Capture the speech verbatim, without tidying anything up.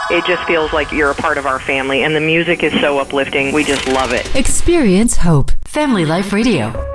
It just feels like you're a part of our family, and the music is so uplifting. We just love it. Experience hope. Family Life Radio.